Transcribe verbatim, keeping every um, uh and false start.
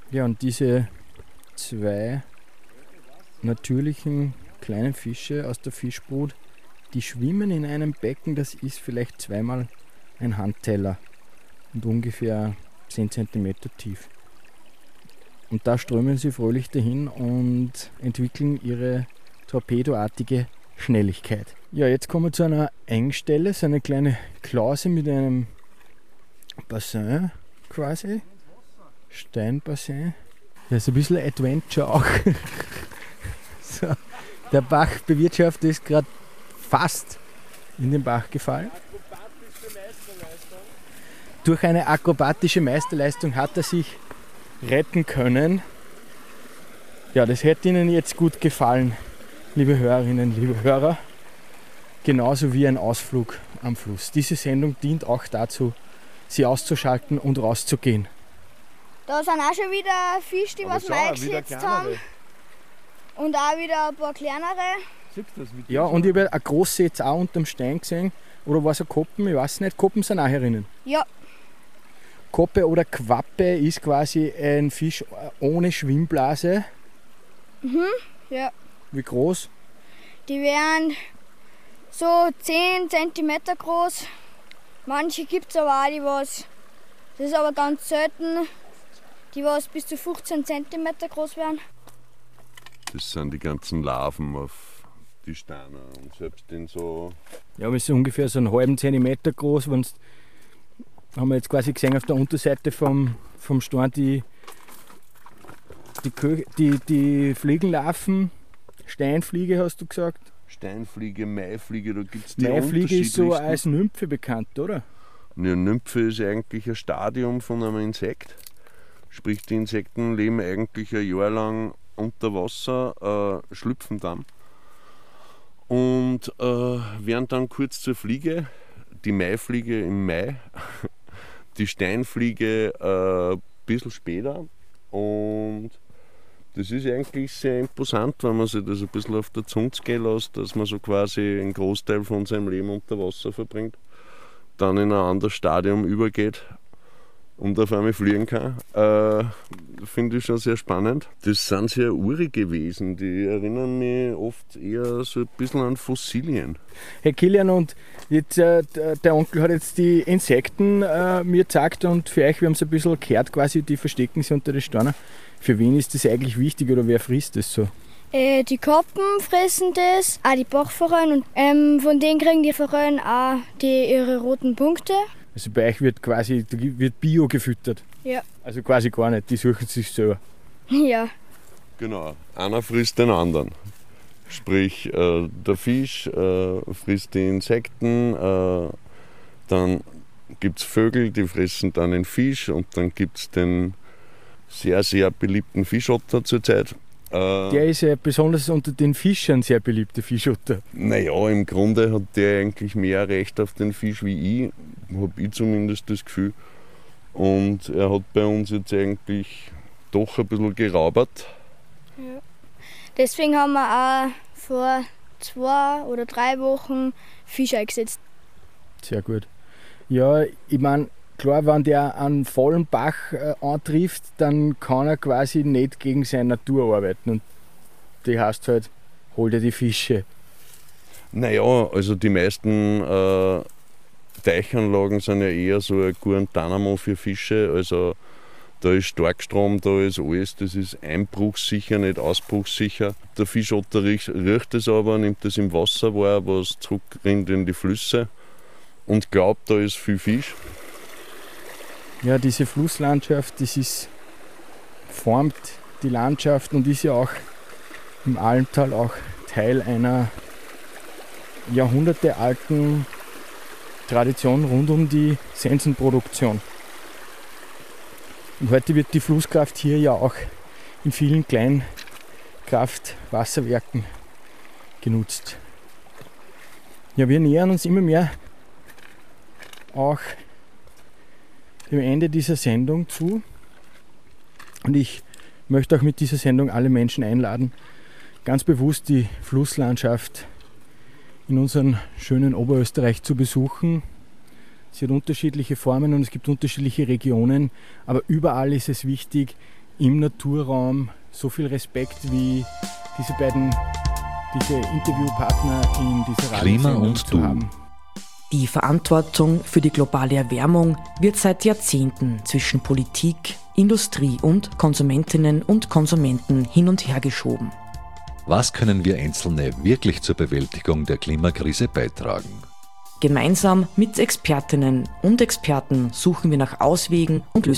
Ja, und diese zwei natürlichen kleinen Fische aus der Fischbrut, die schwimmen in einem Becken, das ist vielleicht zweimal ein Handteller und ungefähr zehn Zentimeter tief. Und da strömen sie fröhlich dahin und entwickeln ihre torpedoartige Schnelligkeit. Ja, jetzt kommen wir zu einer Engstelle, so eine kleine Klause mit einem Bassin quasi. Steinbassin. Das ist ein bisschen Adventure auch. So, der Bachbewirtschafter ist gerade fast in den Bach gefallen. Durch eine akrobatische Meisterleistung hat er sich retten können. Ja, das hätte Ihnen jetzt gut gefallen, liebe Hörerinnen, liebe Hörer. Genauso wie ein Ausflug am Fluss. Diese Sendung dient auch dazu, Sie auszuschalten und rauszugehen. Da sind auch schon wieder Fische, die was wir eingesetzt haben. Und auch wieder ein paar kleinere. Ja, und ich habe eine große jetzt auch unterm Stein gesehen. Oder war es ein Koppen? Ich weiß nicht. Koppen sind auch herinnen. Ja. Koppe oder Quappe ist quasi ein Fisch ohne Schwimmblase. Mhm, ja. Wie groß? Die wären so zehn Zentimeter groß. Manche gibt es aber auch, die was, das ist aber ganz selten, die was bis zu fünfzehn Zentimeter groß werden. Das sind die ganzen Larven auf die Steine und selbst in so... Ja, aber es ist ungefähr so einen halben Zentimeter groß. Wenn's, haben wir jetzt quasi gesehen auf der Unterseite vom, vom Stein die, die, Kö die, die Fliegenlarven, Steinfliege hast du gesagt? Steinfliege, Maifliege, da gibt es die Maifliege ist so als Nymphe bekannt, oder? Ja, Nymphe ist eigentlich ein Stadium von einem Insekt. Sprich, die Insekten leben eigentlich ein Jahr lang unter Wasser, äh, schlüpfen dann und äh, werden dann kurz zur Fliege. Die Maifliege im Mai, die Steinfliege äh, ein bisschen später. Und das ist eigentlich sehr imposant, wenn man sich das ein bisschen auf der Zunge gehen lässt, dass man so quasi einen Großteil von seinem Leben unter Wasser verbringt, dann in ein anderes Stadium übergeht und auf einmal fliegen kann. Äh, finde ich schon sehr spannend. Das sind sehr urige Wesen, die erinnern mich oft eher so ein bisschen an Fossilien. Herr Kilian, und jetzt, äh, der Onkel hat jetzt die Insekten äh, mir gezeigt und für euch, wir haben es ein bisschen gehört, quasi, die verstecken sich unter den Steinen. Für wen ist das eigentlich wichtig oder wer frisst das so? Äh, die Koppen fressen das, auch die Bachforellen, und ähm, von denen kriegen die Forellen auch die, ihre roten Punkte. Also bei euch wird quasi wird Bio gefüttert? Ja. Also quasi gar nicht, die suchen sich selber? Ja. Genau, einer frisst den anderen. Sprich, äh, der Fisch äh, frisst die Insekten, äh, dann gibt es Vögel, die fressen dann den Fisch, und dann gibt es den sehr, sehr beliebten Fischotter zurzeit. Äh, der ist ja besonders unter den Fischern sehr beliebter Fischotter. Naja, im Grunde hat der eigentlich mehr Recht auf den Fisch wie ich, habe ich zumindest das Gefühl. Und er hat bei uns jetzt eigentlich doch ein bisschen geraubert. Ja. Deswegen haben wir auch vor zwei oder drei Wochen Fisch eingesetzt. Sehr gut. Ja, ich meine, klar, wenn der einen vollen Bach äh, antrifft, dann kann er quasi nicht gegen seine Natur arbeiten. Und die heißt halt, hol dir die Fische. Naja, also die meisten äh, Teichanlagen sind ja eher so ein Guantanamo für Fische. Also da ist Starkstrom, da ist alles, das ist einbruchssicher, nicht ausbruchssicher. Der Fischotter riecht, riecht es aber, nimmt es im Wasser wahr, was zurückrinnt in die Flüsse und glaubt, da ist viel Fisch. Ja, diese Flusslandschaft, das ist, formt die Landschaft und ist ja auch im Almtal auch Teil einer jahrhundertealten Tradition rund um die Sensenproduktion. Und heute wird die Flusskraft hier ja auch in vielen Kleinkraftwasserwerken genutzt. Ja, wir nähern uns immer mehr auch dem Ende dieser Sendung zu. Und ich möchte auch mit dieser Sendung alle Menschen einladen, ganz bewusst die Flusslandschaft in unserem schönen Oberösterreich zu besuchen. Sie hat unterschiedliche Formen und es gibt unterschiedliche Regionen, aber überall ist es wichtig, im Naturraum so viel Respekt wie diese beiden, diese Interviewpartner in dieser Klima Radiosendung und zu Du. haben. Die Verantwortung für die globale Erwärmung wird seit Jahrzehnten zwischen Politik, Industrie und Konsumentinnen und Konsumenten hin und her geschoben. Was können wir Einzelne wirklich zur Bewältigung der Klimakrise beitragen? Gemeinsam mit Expertinnen und Experten suchen wir nach Auswegen und Lösungen.